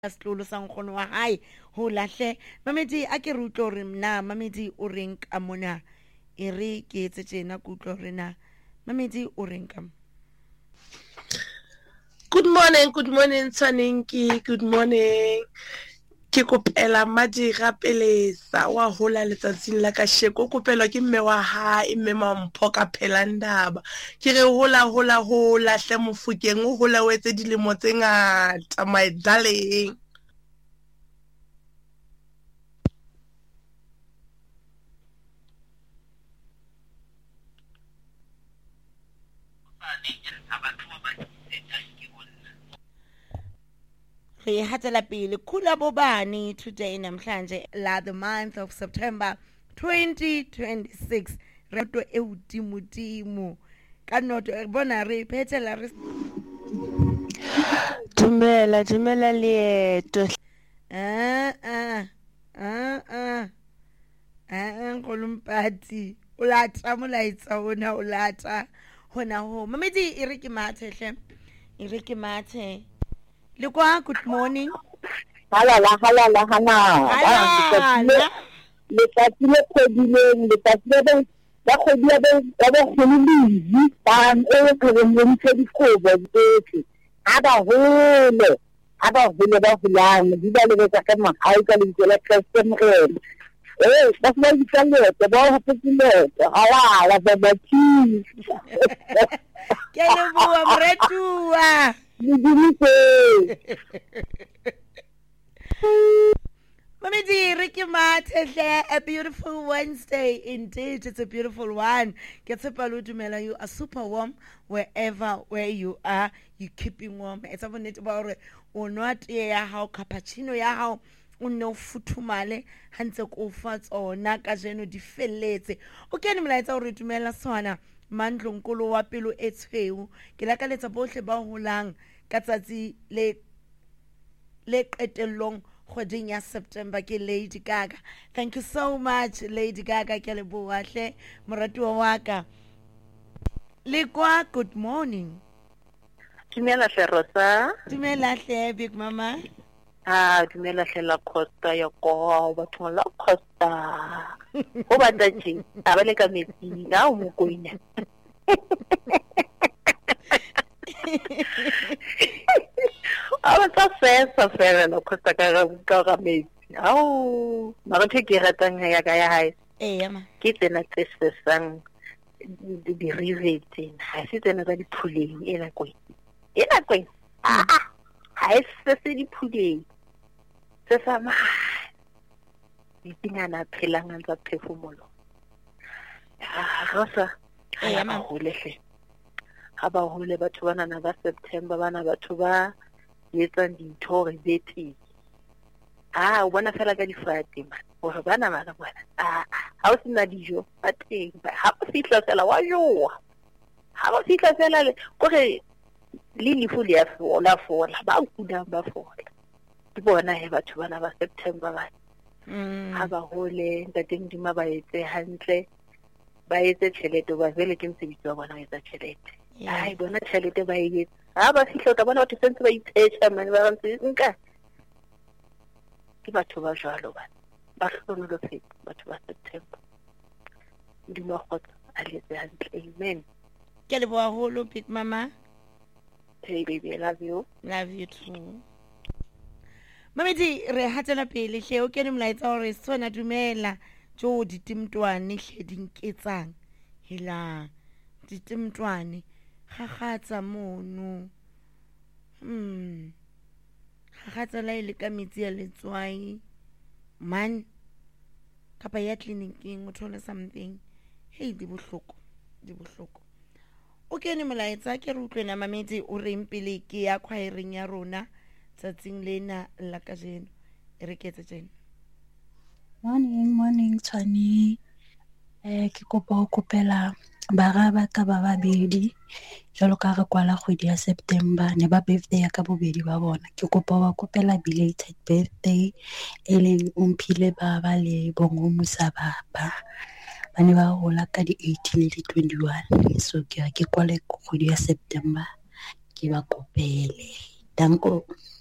setlolo sa nkgono wa hae ho lahle mamedi a ke re utlwe hore na mamedi o reng ka mona e re ke etse tjena ke utlwe hore na mamedi o reng ka Good morning, Tsanenki. Good morning. Ke kopela Madira Pelesa wa hola letsatsing la kasheko kopelwa ke mme wa hae mme Mampho ka Phelandaba ke re hola hle Mofokeng o hola o etse dilemo tse ngata my darling. re hatela pele khula bobani today namhlanje la the month of September 2026 reto e udimudimo ka noto re bona re phethela re Dumela leeto ngolumpati o lata molaetsa ona o lata hona ho mamedi e re ke mathe hle e re ke mathe le kwa good morning halala hana letsatsi le kgodileng letsatsi le ba kgodia ba kgolile ban e re re ntse dikobo tsotlhe aba hole ba hulang di ba lebetsa ka mahao ka lebitso la custom rel ba se ba ditsaletse ba ho fetile ala ba batsi ke le bua mretua Mamedi Ricky Mathe, a beautiful Wednesday indeed. It's a beautiful one. Get up, Dumela. You are super warm where you are. You keeping warm. It's about about or not yeah how cappuccino ya how uno futumale hanse ko fats or naka jeno di feletse. Okay, ni mlaetsa hore Dumela swana mandlo nkolo wa pelo e tshweu. Ke la ka letsa bohle ba holang ka tsatsi le qetellong kgweding ya September ke Lady Gaga. Thank you so much Lady Gaga ke le bua hle moratuwa wa ka. Le kwa good morning. Dumela Rosa. Dumela hle Big Mama. Dumela hle la Costa ya ko batho la Costa. O batla tjing abale ka metsi na o mo koina. Sa fesa fela la Costa ka metsi. Mara ke ratang ya ka ya hae. Ma. Ke tsena tse sesang di rivetseng. Ha se tsena tsa diphuleng ena kweng. Ha se se diphuleng. Se sama. Ditingana phelang tsa phefumolo. Rosa. Ma. Holehle. Ha ba hole batho bana na ba September bana batho ba yetsang dintho re beti o bona fela ka difate man hore bana ha o sena dijo ba teng ha o fihla fela wa joa ha o fihla fela le gore le lefu le ya fola ba kudang ba fola ke bona he batho bana ba September ba ha ba hole ntateng dima ba etse hantle ba etse tšhelete ba vele ke msebetsi wa bona etsa tšhelete bona tšhelete ba e ba fihla ka bona batho sentse ba itshetša mane ba ntse nka ke batho ba jalo ba hlokomelo feta batho ba September di mo khotsa a letse hantle amen Ke le bua holo Big Mama. Hey baby, I love you Too. Mamedi re hatela pele hle o kene molaetsa hore sona dumela jo ditimtwane hle dinketsang hela ditimtwane gagatsa mono gagatsa la ile ka metsi ya letswai man kapa ya clinicing o thola something hey di bohloko o kene molaetsa ke re utlwena Mamedi o reng pele ke ya khwaereng ya rona tsatsing lena la kajeno e re ke tse tsena. Morning Tshwane ke kopa ho kopela ba ka ba babedi jalo ka re kwala kgwedi ya September ne ba birthday ya ka bobedi ba bona ke kopa ba kopela belated birthday eleng umphile baba le bongomusa baba bane ba hola ka di 18 le di 21 so ke kwale kgwedi ya September ke ba kopele danko.